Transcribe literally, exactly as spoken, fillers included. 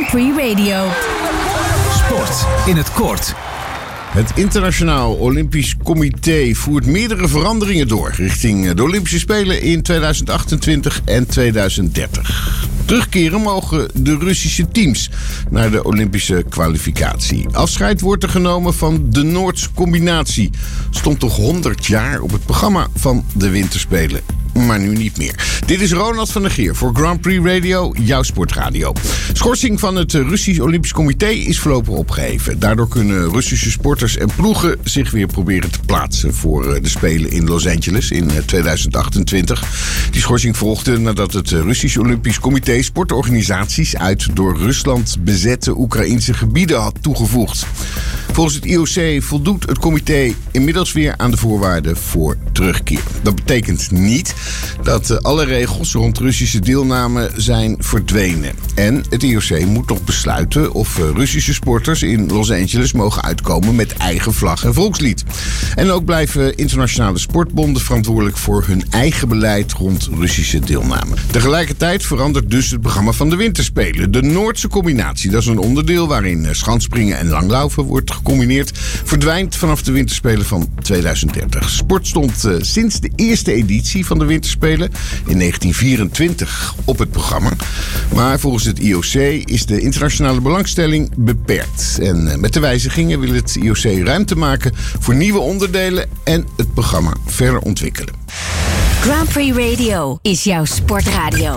Prix Radio. Sport in het kort. Het Internationaal Olympisch Comité voert meerdere veranderingen door richting de Olympische Spelen in tweeduizend achtentwintig en tweeduizend dertig. Terugkeren mogen de Russische teams naar de Olympische kwalificatie. Afscheid wordt er genomen van de Noordse combinatie. Stond toch honderd jaar op het programma van de Winterspelen. Maar nu niet meer. Dit is Ronald van der Geer voor Grand Prix Radio, jouw sportradio. Schorsing van het Russisch Olympisch Comité is voorlopig opgeheven. Daardoor kunnen Russische sporters en ploegen zich weer proberen te plaatsen voor de Spelen in Los Angeles in tweeduizend achtentwintig. Die schorsing volgde nadat het Russisch Olympisch Comité sportorganisaties uit door Rusland bezette Oekraïnse gebieden had toegevoegd. Volgens het I O C voldoet het comité inmiddels weer aan de voorwaarden voor terugkeer. Dat betekent niet dat alle regels rond Russische deelname zijn verdwenen. En het I O C moet nog besluiten of Russische sporters in Los Angeles mogen uitkomen met eigen vlag en volkslied. En ook blijven internationale sportbonden verantwoordelijk voor hun eigen beleid rond Russische deelname. Tegelijkertijd verandert dus het programma van de Winterspelen. De Noordse combinatie, dat is een onderdeel waarin schansspringen en langlaufen wordt gecombineerd, verdwijnt vanaf de Winterspelen van tweeduizend dertig. Sport stond uh, sinds de eerste editie van de Winterspelen in negentien vierentwintig op het programma. Maar volgens het I O C is de internationale belangstelling beperkt. En uh, met de wijzigingen wil het I O C ruimte maken voor nieuwe onderdelen en het programma verder ontwikkelen. Grand Prix Radio is jouw sportradio.